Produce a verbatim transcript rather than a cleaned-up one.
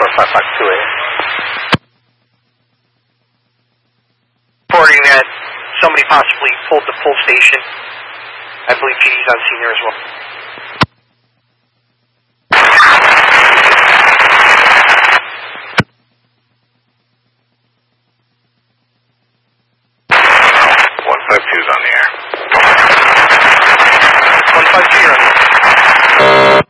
five five two eight. Reporting that somebody possibly pulled the full station. I believe P D's on scene there as well. one five two's on the air. one five two, you're on the air.